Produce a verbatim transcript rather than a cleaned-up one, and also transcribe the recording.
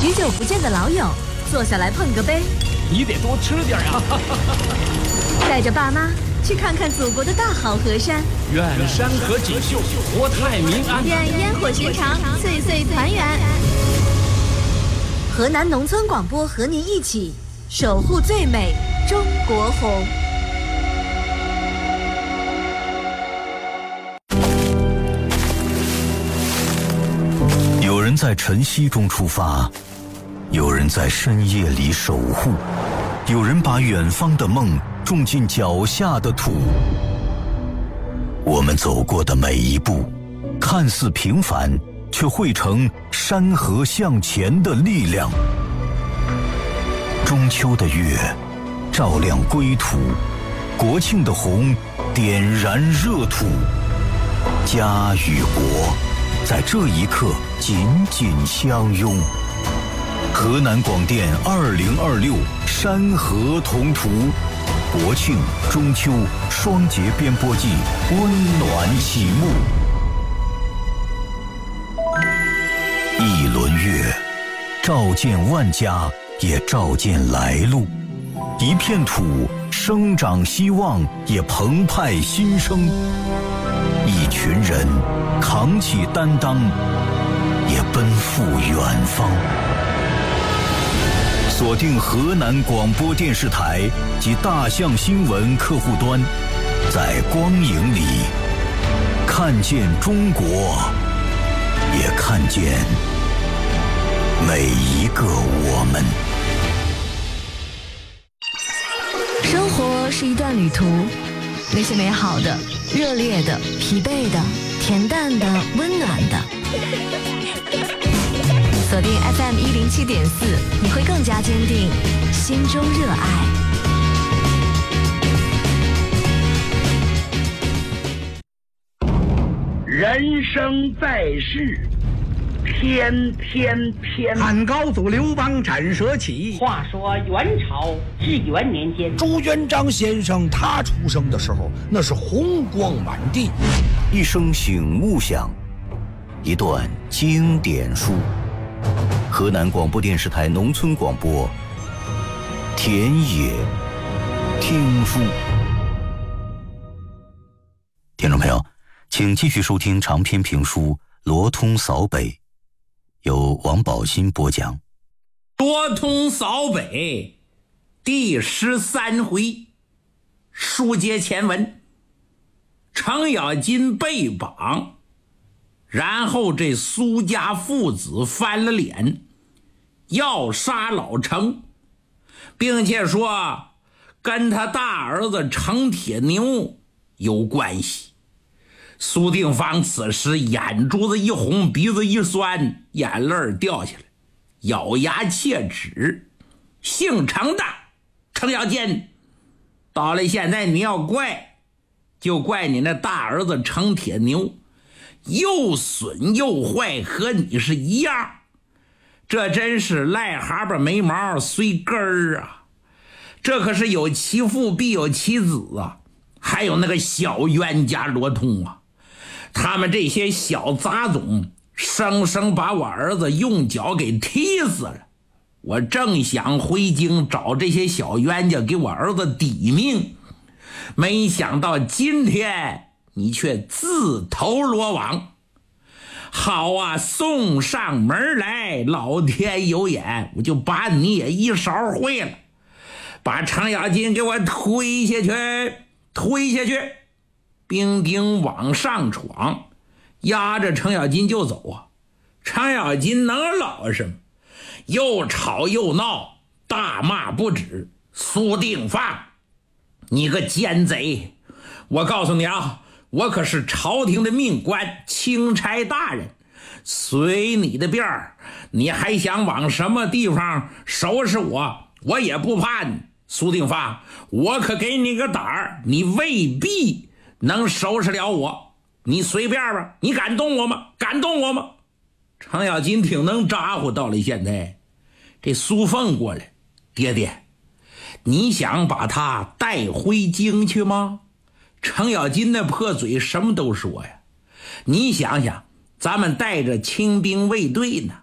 许久不见的老友，坐下来碰个杯。 你得多吃点啊！ 带着爸妈去看看祖国的大好河山。 愿山河锦绣，国泰民安。 愿烟火寻常，岁岁团圆。河南农村广播和您一起守护最美中国红。 有人在晨曦中出发，有人在深夜里守护，有人把远方的梦种进脚下的土。我们走过的每一步，看似平凡，却汇成山河向前的力量。中秋的月照亮归途，国庆的红点燃热土。家与国在这一刻紧紧相拥。河南广电二零二六山河同途，国庆、中秋双节编播季温暖启幕。一轮月，照见万家，也照见来路。一片土，生长希望，也澎湃新生。一群人，扛起担当，也奔赴远方。锁定河南广播电视台及大象新闻客户端，在光影里看见中国，也看见每一个我们。 生活是一段旅途，那些美好的、热烈的、疲惫的、恬淡的、温暖的。锁定 F M 一零七点四，你会更加坚定心中热爱。 人生在世，天天天。 汉高祖刘邦斩蛇起。 话说元朝至元年间， 朱元璋先生他出生的时候，那是红光满地。 一声醒目响，一段经典书。河南广播电视台农村广播，田野听书。听众朋友，请继续收听长篇评书《罗通扫北》，由王宝新播讲。 罗通扫北第十三回，书接前文。程咬金被绑，然后这苏家父子翻了脸，要杀老程，并且说跟他大儿子程铁牛有关系。苏定方此时眼珠子一红，鼻子一酸，眼泪掉下来，咬牙切齿。姓程的程咬金，到了现在你要怪，就怪你那大儿子程铁牛，又损又坏，和你是一样。这真是癞蛤蟆没毛随根儿啊！这可是有其父必有其子啊！还有那个小冤家罗通啊，他们这些小杂种生生把我儿子用脚给踢死了。我正想回京找这些小冤家给我儿子抵命，没想到今天你却自投罗网。好啊，送上门来，老天有眼，我就把你也一勺烩了。把程咬金给我推下去，推下去，兵丁往上闯，压着程咬金就走啊。程咬金能老实吗？又吵又闹，大骂不止。苏定方，你个奸贼，我告诉你啊，我可是朝廷的命官，钦差大人，随你的便儿，你还想往什么地方收拾我，我也不怕你。苏定方，我可给你个胆儿，你未必能收拾了我，你随便吧，你敢动我吗？敢动我吗？程咬金挺能咋呼。到了现在，这苏凤过来，爹爹，你想把他带回京去吗？程咬金那破嘴什么都说呀。你想想，咱们带着清兵卫队呢，